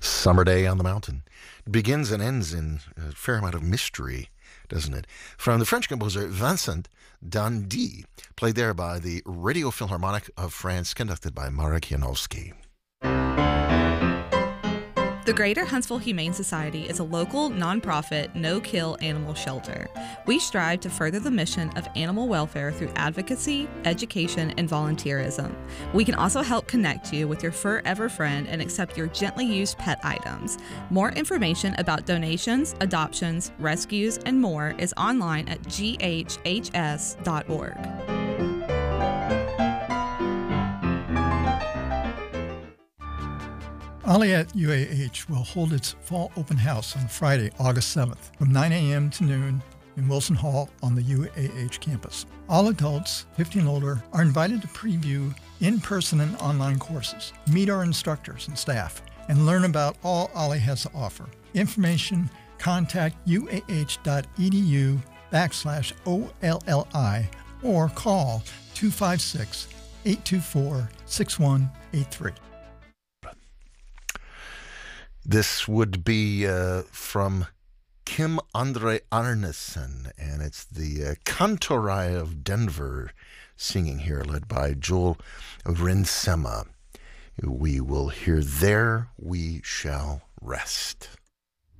Summer Day on the Mountain. It begins and ends in a fair amount of mystery, doesn't it? From the French composer Vincent d'Indy, played there by the Radio Philharmonic of France, conducted by Marek Janowski. The Greater Huntsville Humane Society is a local, nonprofit, no-kill animal shelter. We strive to further the mission of animal welfare through advocacy, education, and volunteerism. We can also help connect you with your forever friend and accept your gently used pet items. More information about donations, adoptions, rescues, and more is online at ghhs.org. Aliat UAH will hold its fall open house on Friday, August 7th from 9 a.m. to noon in Wilson Hall on the UAH campus. All adults, 15 and older, are invited to preview in-person and online courses, meet our instructors and staff, and learn about all Ali has to offer. Information, contact uah.edu/OLLI or call 256-824-6183. This would be from Kim Andre Arneson, and it's the Kantorai of Denver singing here, led by Joel Rinsema. We will hear There We Shall Rest.